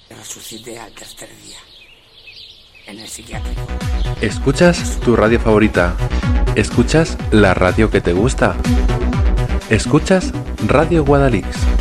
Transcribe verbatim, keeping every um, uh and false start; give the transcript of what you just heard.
Resucité al tercer día, en el psiquiátrico. ¿Escuchas tu radio favorita? ¿Escuchas la radio que te gusta? ¿Escuchas Radio Guadalix?